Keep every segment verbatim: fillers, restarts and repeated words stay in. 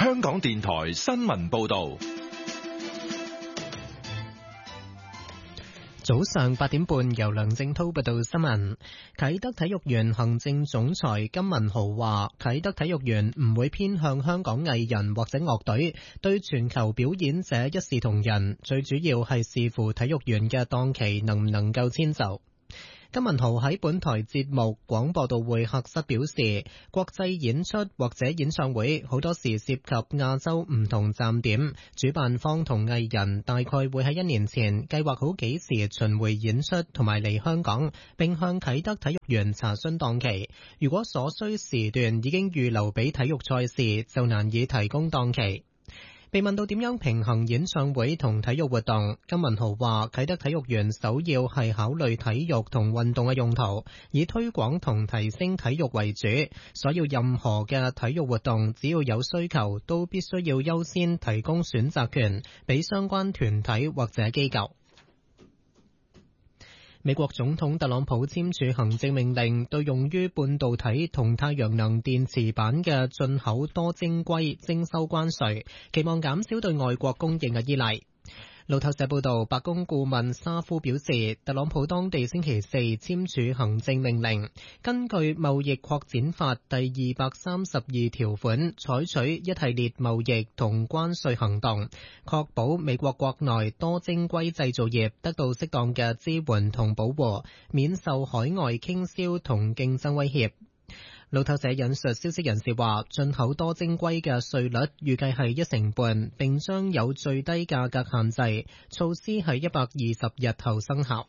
香港電台新聞報道。 早上八點半，由梁正濤報道新聞。啟德體育園行政總裁金文豪話，啟德體育園唔會偏向香港藝人或者樂隊，對全球表演者一視同仁，最主要係視乎體育園嘅檔期能唔能夠遷就。金文豪喺本台節目廣播道會客室表示，國際演出或者演唱會好多時涉及亞洲唔同站點，主辦方同藝人大概會喺一年前計劃好幾時巡迴演出同埋嚟香港，並向啟德體育園查詢檔期。如果所需時段已經預留俾體育賽事，就難以提供檔期。被問到點樣平衡演唱會同體育活動，金文豪話啟德體育園首要係考慮體育同運動嘅用途，以推廣同提升體育為主，所以任何嘅體育活動只要有需求，都必須要優先提供選擇權俾相關團體或者機構。美國總統特朗普簽署行政命令，對用於半導體同太陽能電池板嘅進口多晶硅徵收關稅，期望減少對外國供應嘅依賴。路透社報道，白宮顧問沙夫表示，特朗普當地星期四簽署行政命令，根據貿易擴展法第二百三十二條款，採取一系列貿易同關稅行動，確保美國國內多晶硅製造業得到適當嘅支援同保護，免受海外傾銷同競爭威脅。路透社引述消息人士話，進口多晶硅嘅稅率預計係一成半，並將有最低價格限制，措施喺一百二十日後生效。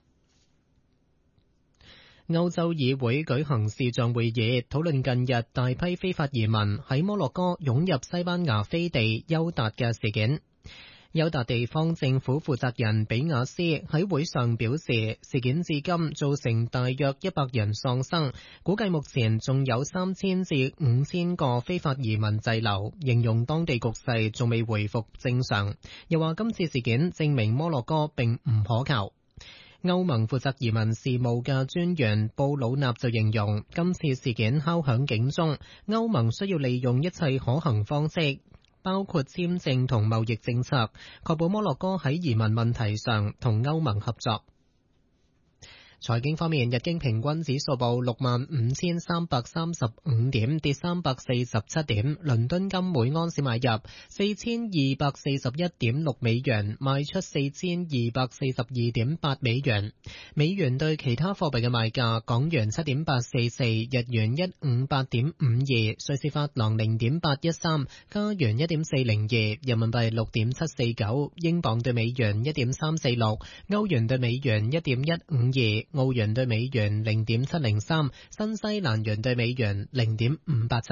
歐洲議會舉行視像會議，討論近日大批非法移民喺摩洛哥湧入西班牙飛地休達嘅事件。休達地方政府負責人比亞斯喺會上表示，事件至今造成大約一百人喪生，估計目前仲有三千至五千個非法移民滯留，形容當地局勢仲未回復正常。又話今次事件證明摩洛哥並唔可靠。歐盟負責移民事務嘅專員布魯納就形容，今次事件敲響警鐘，歐盟需要利用一切可行方式，包括簽證同貿易政策，確保摩洛哥喺移民問題上同歐盟合作。財經方面，日經平均指數報六萬五千三百三十五點，跌三百四十七點。倫敦金每安士買入四千二百四十一點六美元，賣出四千二百四十二點八美元。美元對其他貨幣嘅賣價：港元七點八四四，日元一五八點五二，瑞士法郎零點八一三，加元一點四零二，人民幣六點七四九，英鎊對美元一點三四六，歐元對美元一點一五二。澳元對美元零點七零三，新西蘭元對美元零點五八七。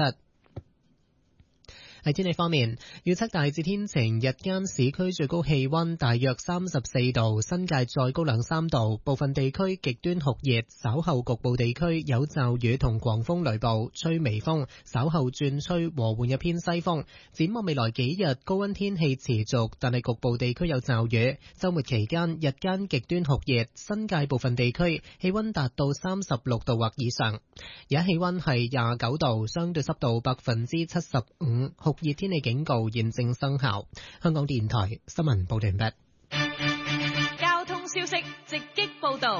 喺天氣方面，預測大致天晴，日間市區最高氣溫大約三十四度，新界再高兩三度，部分地區極端酷熱，稍後局部地區有驟雨同狂風雷暴，吹微風，稍後轉吹和緩一偏西風。展望未來幾日，高溫天氣持續，但係局部地區有驟雨。週末期間，日間極端酷熱，新界部分地區氣溫達到三十六度或以上。而家氣溫係廿九度，相對濕度百分之七十五，酷熱天氣警告現正生效。香港電台新聞報道完畢。 交通消息直擊報道。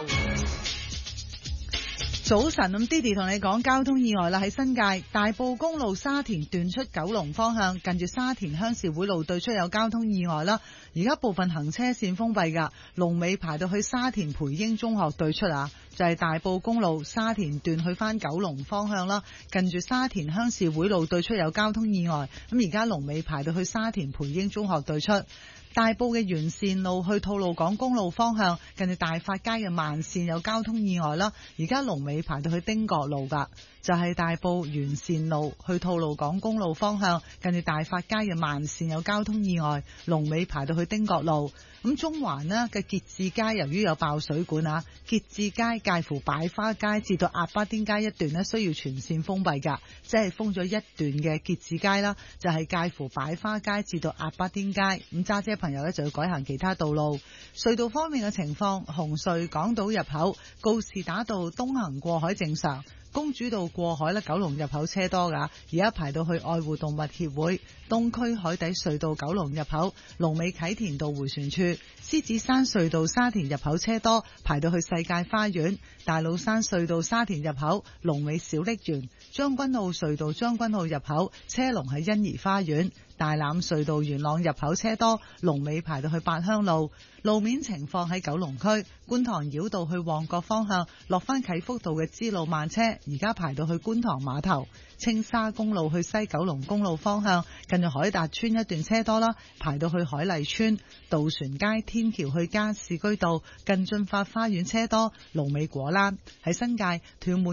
早晨，咁 Didi 同你講交通意外啦，喺新界大埔公路沙田段出九龍方向，近住沙田鄉事會路對出有交通意外啦。而家部分行車線封閉噶，龍尾排到去沙田培英中學對出啊，就係、是、大埔公路沙田段去翻九龍方向啦，近住沙田鄉事會路對出有交通意外，咁而家龍尾排到去沙田培英中學對出。大埔嘅沿線路去吐露港公路方向，近住大發街嘅慢線有交通意外啦。而家龍尾排到去丁角路噶，就係、是、大埔沿線路去吐露港公路方向，近住大發街嘅慢線有交通意外，龍尾排到去丁角路。咁中環呢嘅結志街由於有爆水管啊，結志街介乎擺花街至到鴨巴甸街一段呢需要全線封閉噶，即係封咗一段嘅結志街啦，就係、是、介乎擺花街至到鴨巴甸街。咁揸車朋友呢就要改行其他道路。隧道方面嘅情況，紅隧港島入口告士打道東行過海正常， 公主道過海咧，九龍入口車多㗎，而家排到去愛護動物協會。東區海底隧道九龍入口，龍尾啟田道迴旋處。獅子山隧道沙田入口車多，排到去世界花園。大老山隧道沙田入口，龍尾小瀝源。將軍澳隧道將軍澳入口，車龍喺欣怡花園。大欖隧道元朗入口車多，龍尾排到去八鄉路。路面情況喺九龍區觀塘繞道去旺角方向，落翻啟福道嘅支路慢車，而家排到去觀塘碼頭。青沙公路去西九龍公路方向，近住海達村一段車多啦，排到去海麗村。渡船街天橋去加士居道近駿發花園車多，龍尾果欄。喺新界屯門